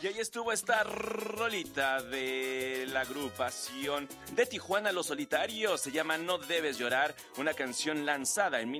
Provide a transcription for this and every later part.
Y ahí estuvo esta rolita de la agrupación de Tijuana Los Solitarios. Se llama No Debes Llorar, una canción lanzada en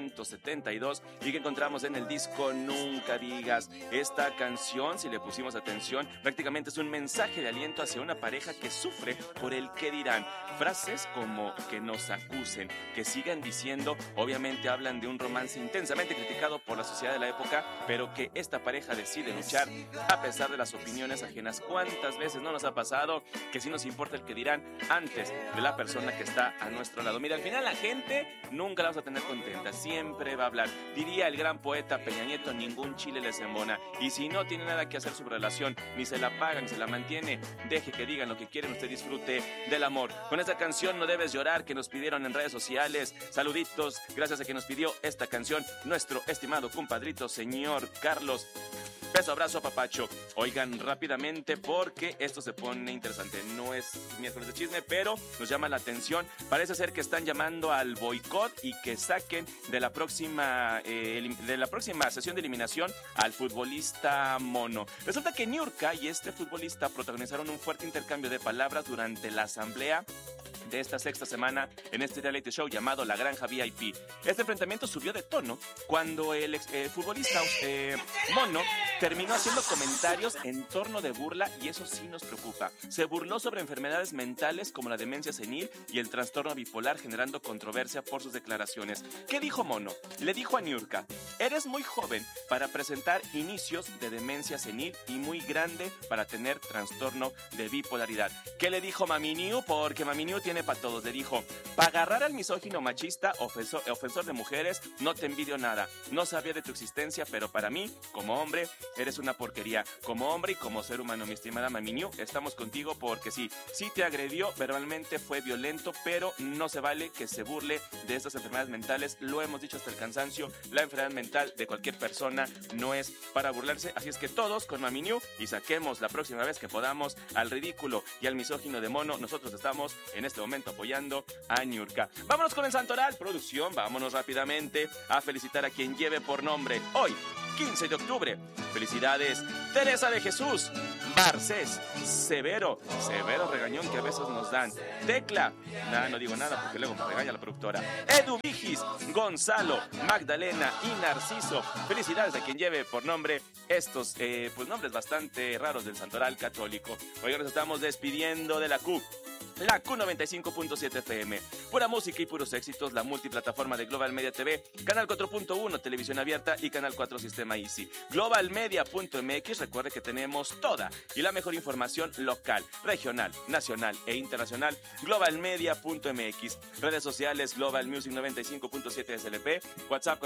1972 y que encontramos en el disco Nunca Digas. Esta canción, si le pusimos atención, prácticamente es un mensaje de aliento hacia una pareja que sufre por el qué dirán. Frases como que nos acusen, que sigan diciendo, obviamente hablan de un romance intensamente criticado por la sociedad de la época, pero que esta pareja decide luchar a pesar de las opiniones ajenas. ¿Cuántas veces no nos ha pasado que sí nos importa el que dirán antes de la persona que está a nuestro lado? Mira, al final la gente nunca la vas a tener contenta, siempre va a hablar. Diría el gran poeta Peña Nieto, ningún chile les embona. Y si no tiene nada que hacer su relación, ni se la pagan, ni se la mantiene, deje que digan lo que quieren, usted disfrute del amor. Con esta canción No Debes Llorar, que nos pidieron en redes sociales, saluditos, gracias a que nos pidió esta canción nuestro estimado compadrito señor Carlos. Beso, abrazo, papacho. Oigan rápidamente porque esto se pone interesante. No es miércoles de chisme, pero nos llama la atención. Parece ser que están llamando al boicot y que saquen de la próxima sesión de eliminación al futbolista Mono. Resulta que Niurka y este futbolista protagonizaron un fuerte intercambio de palabras durante la asamblea de esta sexta semana en este reality show llamado La Granja VIP. Este enfrentamiento subió de tono cuando el futbolista Mono terminó haciendo comentarios en torno de burla, y eso sí nos preocupa. Se burló sobre enfermedades mentales como la demencia senil y el trastorno bipolar, generando controversia por sus declaraciones. ¿Qué dijo Mono? Le dijo a Niurka: eres muy joven para presentar inicios de demencia senil y muy grande para tener trastorno de bipolaridad. ¿Qué le dijo Mami Niu? Porque Mami Niu tiene para todos. Le dijo: para agarrar al misógino machista, ofensor de mujeres, no te envidio nada. No sabía de tu existencia, pero para mí, como hombre, eres una porquería. Como hombre y como ser humano, mi estimada Mami Niu, estamos contigo porque sí te agredió, verbalmente fue violento, pero no se vale que se burle de estas enfermedades mentales. Lo hemos dicho hasta el cansancio, la enfermedad mental de cualquier persona no es para burlarse, así es que todos con Mami Niu y saquemos la próxima vez que podamos al ridículo y al misógino de Mono. Nosotros estamos en este momento apoyando a Niurka. Vámonos con el Santoral, producción, vámonos rápidamente a felicitar a quien lleve por nombre hoy, 15 de octubre. Felicidades, Teresa de Jesús, Barcés, Severo regañón que a veces nos dan, Tecla, no digo nada porque luego me regaña la productora, Edu Vigis, Gonzalo, Magdalena y Narciso. Felicidades a quien lleve por nombre estos nombres bastante raros del Santoral católico. Hoy nos estamos despidiendo de la Q. La Q95.7 FM, pura música y puros éxitos, la multiplataforma de Global Media TV, Canal 4.1, Televisión Abierta y Canal 4 Sistema Easy. Globalmedia.mx, recuerde que tenemos toda y la mejor información local, regional, nacional e internacional. Globalmedia.mx, redes sociales Global Music 95.7 SLP, WhatsApp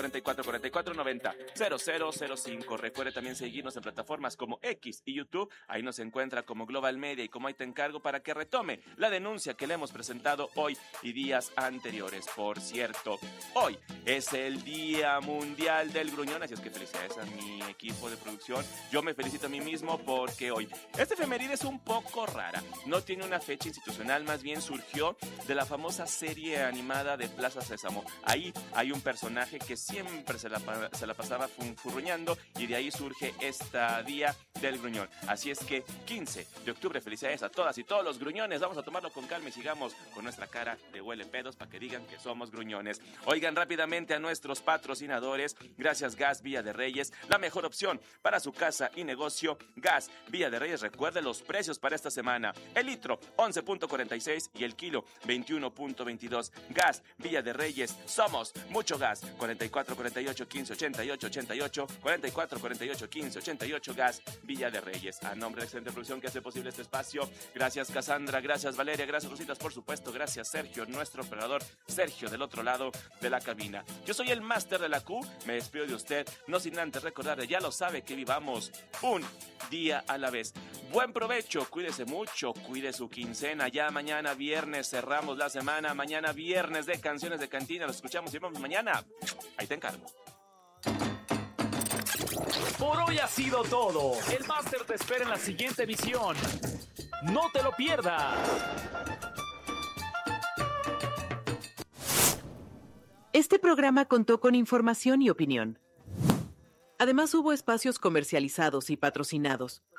4444900005. Recuerde también seguirnos en plataformas como X y YouTube, ahí nos encuentra como Global Media y como ahí te encargo para que retome la denuncia que le hemos presentado hoy y días anteriores. Por cierto, hoy es el Día Mundial del Gruñón, así es que felicidades a mi equipo de producción. Yo me felicito a mí mismo porque hoy esta efeméride es un poco rara, no tiene una fecha institucional, más bien surgió de la famosa serie animada de Plaza Sésamo. Ahí hay un personaje que siempre se la pasaba furruñando y de ahí surge este Día del Gruñón. Así es que 15 de octubre, felicidades a todas y todos los gruñones. Vamos a tomarlo con calma y sigamos con nuestra cara de huele pedos para que digan que somos gruñones. Oigan rápidamente a nuestros patrocinadores. Gracias Gas Villa de Reyes, la mejor opción para su casa y negocio. Gas Villa de Reyes, recuerde los precios para esta semana. El litro 11.46 y el kilo 21.22. Gas Villa de Reyes, somos mucho gas. 44 48 15 88 88, 44 48 15 88. Gas Villa de Reyes. A nombre de la excelente producción que hace posible este espacio, gracias Cassandra, gracias Valeria, gracias Rositas, por supuesto, gracias Sergio, nuestro operador Sergio del otro lado de la cabina. Yo soy el máster de la Q, me despido de usted, no sin antes recordarle, ya lo sabe, que vivamos un día a la vez. Buen provecho, cuídese mucho, cuide su quincena. Ya mañana viernes cerramos la semana, mañana viernes de canciones de cantina, los escuchamos y vemos mañana. Ahí te encargo. Por hoy ha sido todo. El máster te espera en la siguiente emisión. No te lo pierdas. Este programa contó con información y opinión. Además, hubo espacios comercializados y patrocinados.